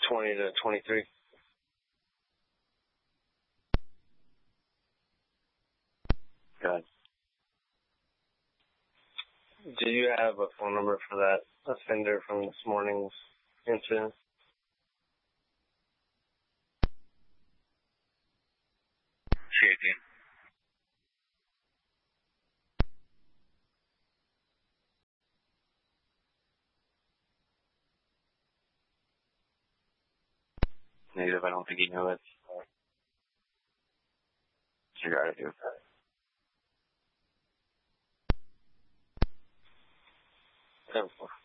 20 to 23. Good. Do you have a phone number for that offender from this morning's incident? C18. Negative, I don't think he knew it. You got it, dude. 10-4.